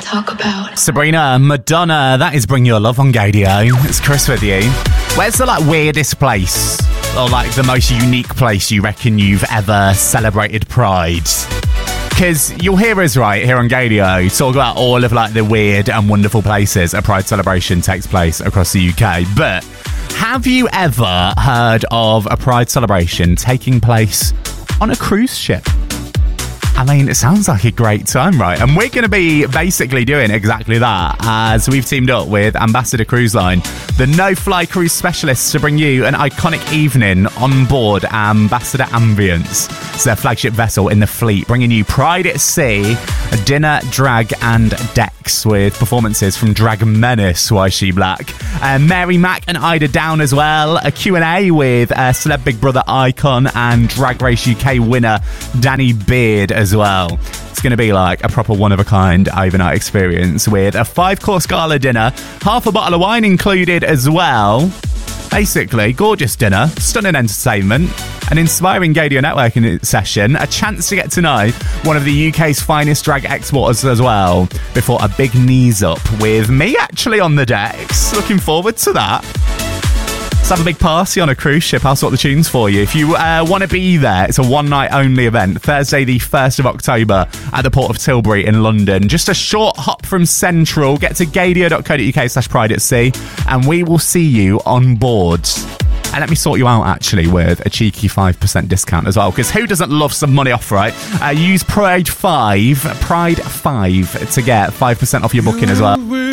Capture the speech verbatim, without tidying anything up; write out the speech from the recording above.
talk about. Sabrina, Madonna, that is Bring Your Love on Gadio. It's Chris with you. Where's the like weirdest place or like the most unique place you reckon you've ever celebrated Pride? Because you'll hear us right here on Gadio talk about all of like the weird and wonderful places a Pride celebration takes place across the U K. But have you ever heard of a Pride celebration taking place on a cruise ship? I mean, it sounds like a great time, right? And we're going to be basically doing exactly that as we've teamed up with Ambassador Cruise Line, the no-fly cruise specialists, to bring you an iconic evening on board Ambassador Ambience. It's their flagship vessel in the fleet, bringing you Pride at Sea, a dinner, drag and decks with performances from Drag Menace, Why She Black, uh, Mary Mack and Ida Down as well, a Q and A with uh, Celeb Big Brother icon and Drag Race U K winner Danny Beard as well. It's going to be like a proper one-of-a-kind overnight experience with a five-course gala dinner, half a bottle of wine included as well. Basically, gorgeous dinner, stunning entertainment, an inspiring Gadio networking session, a chance to get to know one of the U K's finest drag exporters as well, before a big knees up with me actually on the decks. Looking forward to that. Let's have a big party on a cruise ship. I'll sort the tunes for you. If you uh, want to be there, it's a one-night only event. Thursday, the first of October at the Port of Tilbury in London. Just a short hop from Central. Get to gadio.co.uk slash pride at sea and we will see you on board. And let me sort you out, actually, with a cheeky five percent discount as well, because who doesn't love some money off, right? Uh, use Pride five, Pride five to get five percent off your booking as well.